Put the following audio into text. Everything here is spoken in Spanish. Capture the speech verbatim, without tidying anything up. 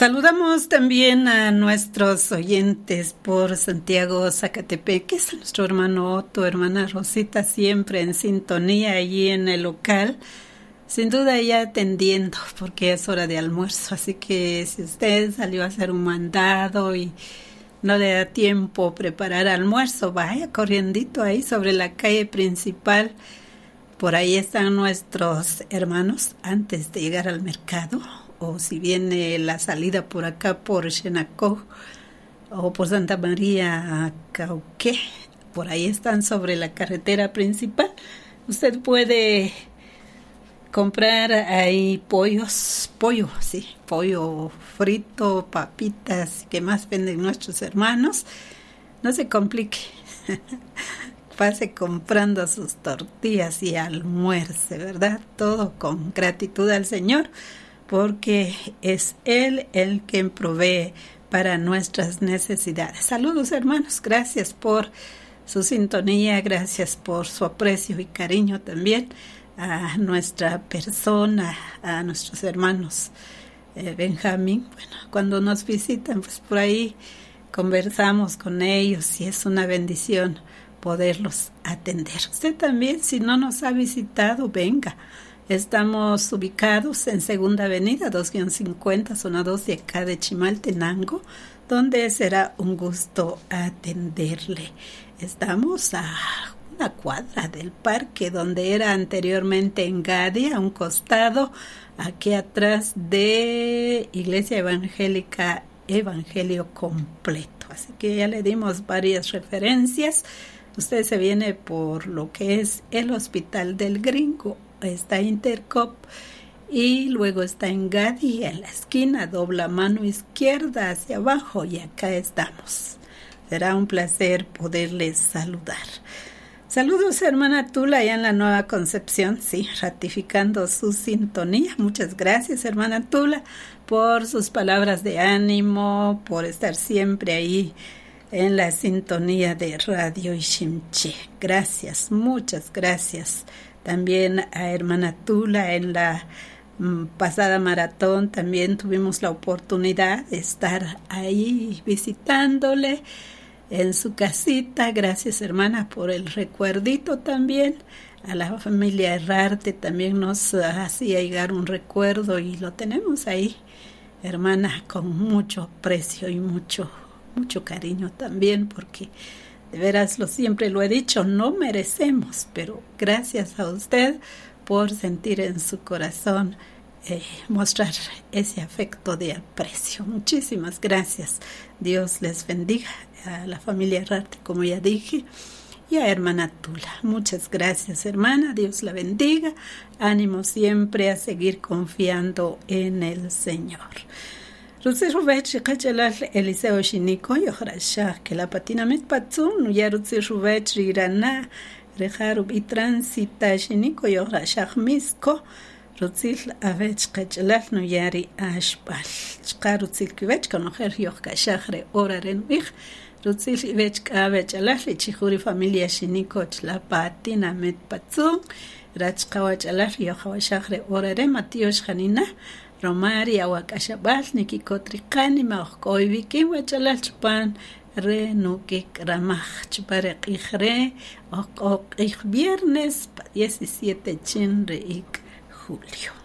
Saludamos también a nuestros oyentes por Santiago, Zacatepec, es nuestro hermano Otto, hermana Rosita, siempre en sintonía allí en el local. Sin duda ya atendiendo porque es hora de almuerzo, así que si usted salió a hacer un mandado y no le da tiempo preparar almuerzo, vaya corriendito ahí sobre la calle principal. Por ahí están nuestros hermanos antes de llegar al mercado. O si viene la salida por acá por Xenacó o por Santa María Cauqué, por ahí están sobre la carretera principal. Usted puede comprar ahí pollos, pollo, sí, pollo frito, papitas, que más venden nuestros hermanos. No se complique, pase comprando sus tortillas y almuerce, ¿verdad? Todo con gratitud al Señor, porque es Él el que provee para nuestras necesidades. Saludos, hermanos, gracias por su sintonía, gracias por su aprecio y cariño también a nuestra persona, a nuestros hermanos eh, Benjamín. Bueno, cuando nos visitan, pues por ahí conversamos con ellos y es una bendición poderlos atender. Usted también, si no nos ha visitado, venga. Estamos ubicados en Segunda Avenida, dos cincuenta, zona dos de acá de Chimaltenango, donde será un gusto atenderle. Estamos a una cuadra del parque, donde era anteriormente Engadi, a un costado, aquí atrás de Iglesia Evangélica Evangelio Completo. Así que ya le dimos varias referencias. Usted se viene por lo que es el Hospital del Gringo. Está Intercop y luego está Engadi en la esquina, dobla mano izquierda hacia abajo y acá estamos. Será un placer poderles saludar. Saludos, hermana Tula, allá en la Nueva Concepción, sí, ratificando su sintonía. Muchas gracias, hermana Tula, por sus palabras de ánimo, por estar siempre ahí en la sintonía de Radio Ishimché. Gracias, muchas gracias. También a hermana Tula en la mm, pasada maratón también tuvimos la oportunidad de estar ahí visitándole en su casita. Gracias, hermana, por el recuerdito también. A la familia Herrarte también nos hacía llegar un recuerdo y lo tenemos ahí, hermana, con mucho aprecio y mucho, mucho cariño también, porque de veras, lo siempre lo he dicho, no merecemos, pero gracias a usted por sentir en su corazón, eh, mostrar ese afecto de aprecio. Muchísimas gracias. Dios les bendiga a la familia Herrarte, como ya dije, y a hermana Tula. Muchas gracias, hermana. Dios la bendiga. Ánimo siempre a seguir confiando en el Señor. Rutsi Ruvech Kachalal Eliseo Shiniko Yohrasha que la patina met patsun ya Rutsi Ruvech Rirana Reharu Bitransita Shiniko Yohrasha Misko Rutsi Avech Kachalal no yari Ashbal Chkarutsi Kvech Konoher Yohkashahre Oraren Mich Rutsi Vech Avech Alal Chihuri familia Shiniko la patina met patsun Rachkawach Alal Yohawashahre Orare Matios Hanina Romaria wakashabal nikikotrikani maokoiviki wachalal chupan re nukik ramach chuparek ijre ok ok viernes diecisiete chin reik julio.